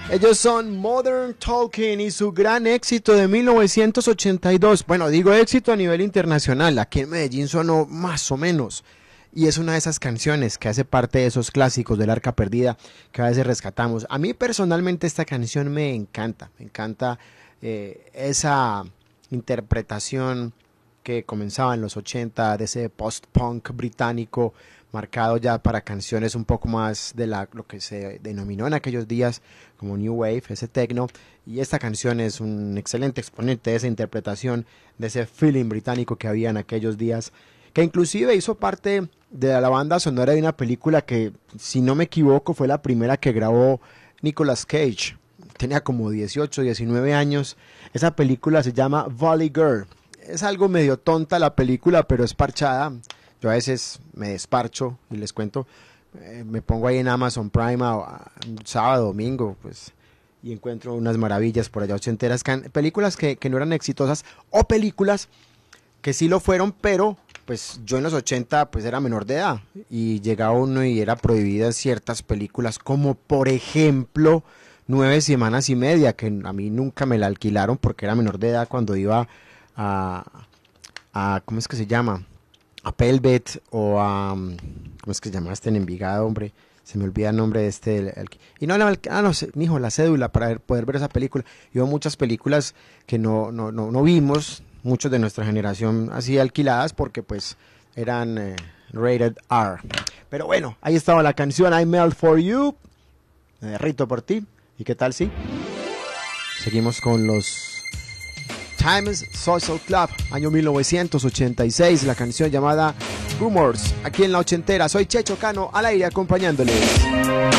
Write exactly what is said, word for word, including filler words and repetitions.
Ellos son Modern Talking y su gran éxito de mil novecientos ochenta y dos. Bueno, digo éxito a nivel internacional. Aquí en Medellín sonó más o menos. Y es una de esas canciones que hace parte de esos clásicos del Arca Perdida que a veces rescatamos. A mí personalmente esta canción me encanta. Me encanta eh, esa interpretación que comenzaba en los ochenta de ese post-punk británico, marcado ya para canciones un poco más de la, lo que se denominó en aquellos días como New Wave, ese techno, y esta canción es un excelente exponente de esa interpretación, de ese feeling británico que había en aquellos días, que inclusive hizo parte de la banda sonora de una película que, si no me equivoco, fue la primera que grabó Nicolas Cage. Tenía como dieciocho, diecinueve años. Esa película se llama Valley Girl. Es algo medio tonta la película, pero es parchada. Yo a veces me desparcho y les cuento, eh, me pongo ahí en Amazon Prime a, a, un sábado, domingo, pues, y encuentro unas maravillas por allá ochenteras, can, películas que, que no eran exitosas, o películas que sí lo fueron, pero pues yo en los ochenta pues era menor de edad, y llegaba uno y era prohibidas ciertas películas, como por ejemplo Nueve Semanas y Media, que a mí nunca me la alquilaron porque era menor de edad cuando iba a, a ¿cómo es que se llama?, a Pelvet o a, ¿cómo es que se llama este en Envigado, hombre? Se me olvida el nombre de este. El, el, y no, la, ah, no, mijo, la cédula para ver, poder ver esa película. Y hubo muchas películas que no, no, no, no vimos, muchos de nuestra generación así alquiladas porque pues eran eh, rated R. Pero bueno, ahí estaba la canción I Melt For You, me derrito por ti. ¿Y qué tal si seguimos con los Times Social Club, año mil novecientos ochenta y seis, la canción llamada Rumors, aquí en la ochentera? Soy Checho Cano, al aire acompañándoles.